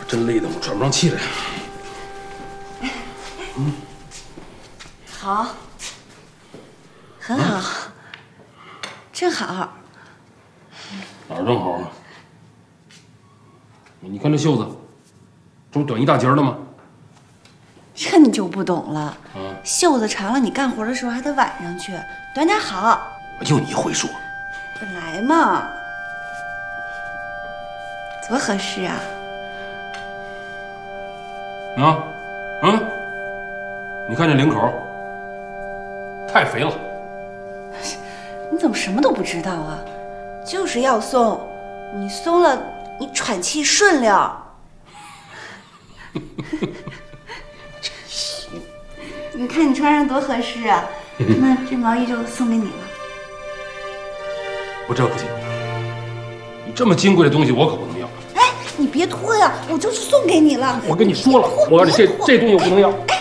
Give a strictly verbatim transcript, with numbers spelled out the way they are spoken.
真累得我喘不上气来。嗯， 好，很好，正好。 哪儿正好啊？你看这袖子，这不短一大截了吗？ 这你就不懂了。 啊， 袖子长了，你干活的时候还得挽上去，短点好。 就你会说。 本来嘛，多合适啊！ 啊，嗯，你看这领口，太肥了。 你怎么什么都不知道啊？就是要松，你松了，你喘气顺溜。 真行。 你看你穿上多合适啊！那这毛衣就送给你了。 不，这不行。你这么金贵的东西，我可不能要。 哎，你别脱呀，我就是送给你了。 我跟你说了，我告诉你，这这东西我不能要。 哎